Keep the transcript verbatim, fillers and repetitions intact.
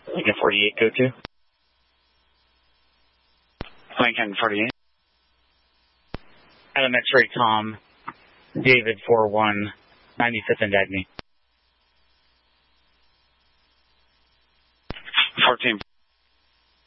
Lincoln forty-eight, go to. Lincoln forty-eight. Adam X-ray Tom, David four one, ninety-fifth and Dagny. fourteen.